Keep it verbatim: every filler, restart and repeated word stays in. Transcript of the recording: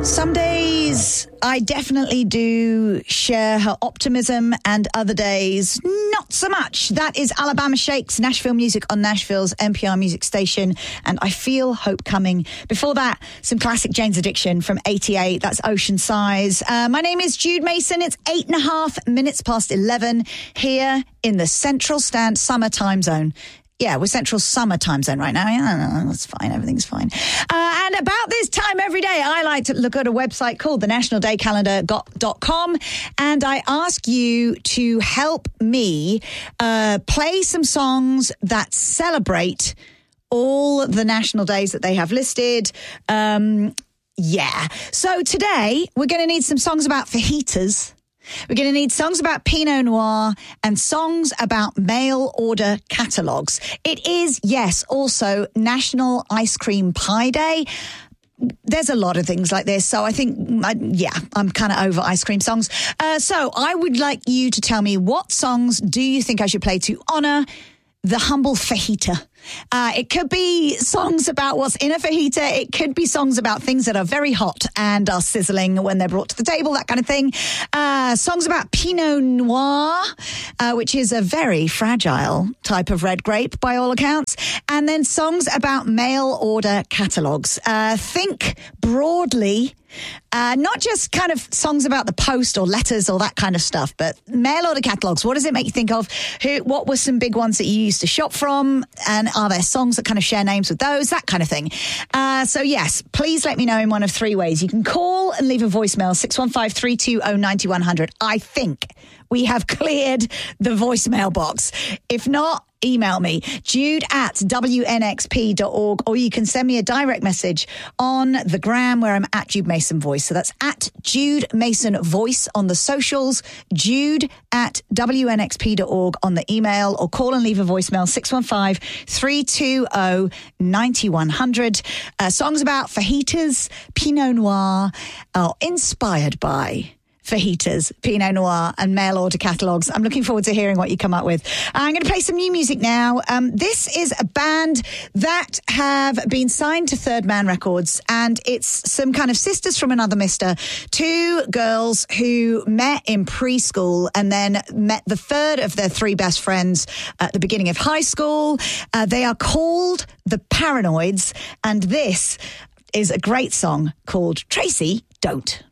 Some days I definitely do share her optimism, and other days not so much. That is Alabama Shakes, Nashville music on Nashville's N P R music station, and I Feel Hope Coming. Before that, some classic Jane's Addiction from eighty-eight. That's Ocean Size. Uh, my name is Jude Mason. It's eight and a half minutes past eleven here in the Central Stand Summer Time Zone. Yeah, we're Central Summer Time Zone right now. Yeah, that's fine. Everything's fine. Uh, and about this time every day, I like to look at a website called the national day calendar dot com, and I ask you to help me uh, play some songs that celebrate all the national days that they have listed. Um, yeah. So today, we're going to need some songs about fajitas. We're going to need songs about Pinot Noir and songs about mail order catalogues. It is, yes, also National Ice Cream Pie Day. There's a lot of things like this, so I think, I, yeah, I'm kind of over ice cream songs. Uh, so I would like you to tell me, what songs do you think I should play to honour the humble fajita? Uh, it could be songs about what's in a fajita. It could be songs about things that are very hot and are sizzling when they're brought to the table, that kind of thing. Uh, songs about Pinot Noir, uh, which is a very fragile type of red grape by all accounts. And then songs about mail order catalogues. Uh, think broadly. Uh, not just kind of songs about the post or letters or that kind of stuff, but mail order catalogues. What does it make you think of? Who? What were some big ones that you used to shop from? And are there songs that kind of share names with those? That kind of thing. Uh, so yes, please let me know in one of three ways. You can call and leave a voicemail, six one five, three two zero, nine one zero zero. I think we have cleared the voicemail box. If not, email me, jude at w n x p dot org, or you can send me a direct message on the gram where I'm at Jude Mason Voice. So that's at Jude Mason Voice on the socials, jude at w n x p dot org on the email, or call and leave a voicemail, six one five, three two zero, nine one zero zero. Uh, songs about fajitas, Pinot Noir, are inspired by fajitas, Pinot Noir, and mail order catalogues. I'm looking forward to hearing what you come up with. I'm going to play some new music now. Um, this is a band that have been signed to Third Man Records, and it's some kind of sisters from another mister. Two girls who met in preschool and then met the third of their three best friends at the beginning of high school. Uh, they are called the Paranoids, and this is a great song called Tracy Don't.